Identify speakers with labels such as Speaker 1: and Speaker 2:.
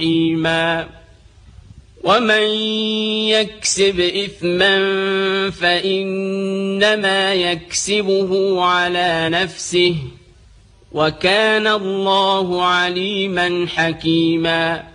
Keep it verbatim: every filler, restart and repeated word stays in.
Speaker 1: رحيما ومن يكسب إثما فإنما يكسبه على نفسه وكان الله عليما حكيما